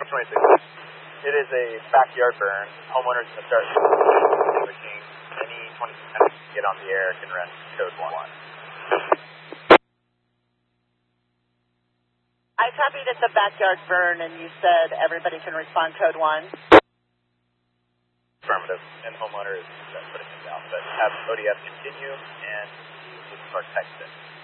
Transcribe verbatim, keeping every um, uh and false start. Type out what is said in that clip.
twenty-six. It is a backyard burn. Homeowners can start extinguishing. Any twenty-six hundred get on the air can run code one. I copied it's a backyard burn, and you said everybody can respond code one. Affirmative, and homeowner is putting this out. But have O D F continue and just start texting.